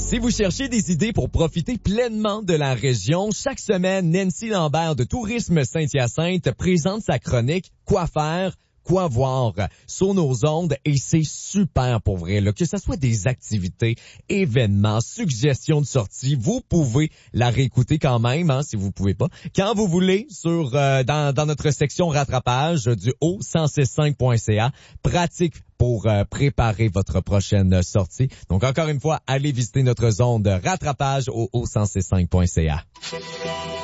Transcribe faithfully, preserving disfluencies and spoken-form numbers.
Si vous cherchez des idées pour profiter pleinement de la région, chaque semaine, Nancy Lambert de Tourisme Saint-Hyacinthe présente sa chronique « Quoi faire ?» Quoi voir sur nos ondes et c'est super pour vrai, là, que ce soit des activités, événements, suggestions de sortie, vous pouvez la réécouter quand même, hein, si vous pouvez pas, quand vous voulez sur euh, dans, dans notre section rattrapage du haut cent six cinq point c a, pratique pour euh, préparer votre prochaine sortie. Donc encore une fois, allez visiter notre zone de rattrapage au haut cent six cinq point c a.